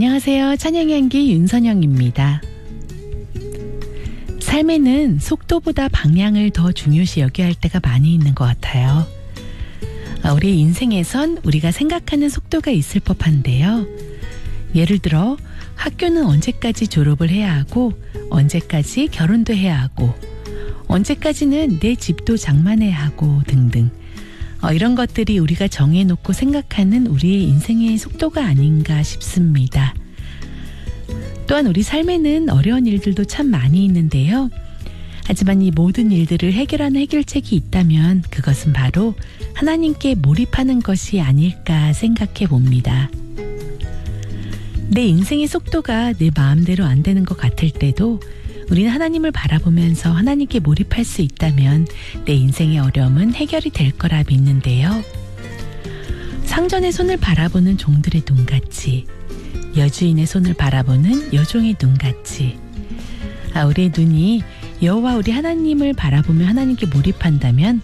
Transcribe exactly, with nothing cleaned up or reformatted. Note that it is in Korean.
안녕하세요. 찬양향기 윤선영입니다. 삶에는 속도보다 방향을 더 중요시 여겨야 할 때가 많이 있는 것 같아요. 우리 인생에선 우리가 생각하는 속도가 있을 법한데요. 예를 들어 학교는 언제까지 졸업을 해야 하고 언제까지 결혼도 해야 하고 언제까지는 내 집도 장만해야 하고 등등. 어, 이런 것들이 우리가 정해놓고 생각하는 우리의 인생의 속도가 아닌가 싶습니다. 또한 우리 삶에는 어려운 일들도 참 많이 있는데요. 하지만 이 모든 일들을 해결하는 해결책이 있다면 그것은 바로 하나님께 몰입하는 것이 아닐까 생각해 봅니다. 내 인생의 속도가 내 마음대로 안 되는 것 같을 때도 우리는 하나님을 바라보면서 하나님께 몰입할 수 있다면 내 인생의 어려움은 해결이 될 거라 믿는데요. 상전의 손을 바라보는 종들의 눈같이, 여주인의 손을 바라보는 여종의 눈같이, 아, 우리의 눈이 여호와 우리 하나님을 바라보며 하나님께 몰입한다면